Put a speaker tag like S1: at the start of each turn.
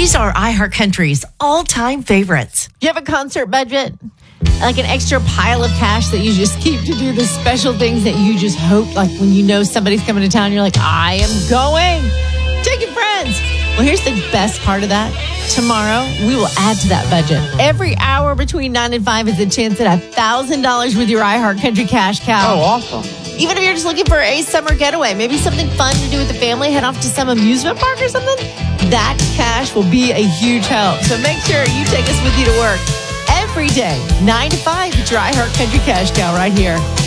S1: These are iHeartCountry's all-time favorites.
S2: Do you have a concert budget? Like an extra pile of cash that you just keep to do the special things that you just hope, like when you know somebody's coming to town, you're like, I am going. Take your friends. Well, here's the best part of that. Tomorrow, we will add to that budget. Every hour between 9 and 5 is a chance at $1,000 with your iHeartCountry cash cow.
S3: Oh, awesome.
S2: Even if you're just looking for a summer getaway, maybe something fun to do with the family, head off to some amusement park or something, that cash will be a huge help. So make sure you take us with you to work every day, 9 to 5. It's your iHeartCountry cash cow right here.